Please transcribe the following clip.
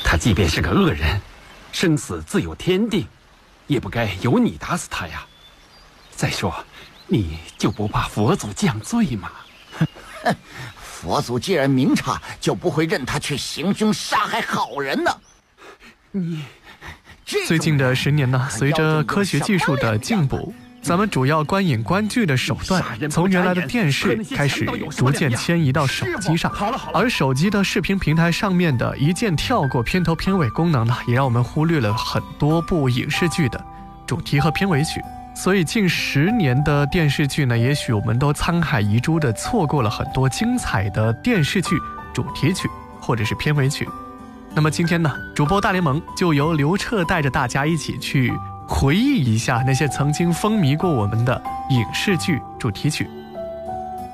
他即便是个恶人，生死自有天定，也不该由你打死他呀。再说，你就不怕佛祖降罪吗？ 哼，佛祖既然明察，就不会任他去行凶杀害好人呢。 你最近的10年呢，随着科学技术的进步，咱们主要观影观剧的手段从原来的电视开始逐渐迁移到手机上，而手机的视频平台上面的一键跳过片头片尾功能呢，也让我们忽略了很多部影视剧的主题和片尾曲。所以近10年的电视剧呢，也许我们都沧海遗珠的错过了很多精彩的电视剧主题曲或者是片尾曲。那么今天呢，主播大联盟就由刘彻带着大家一起去回忆一下那些曾经风靡过我们的影视剧主题曲。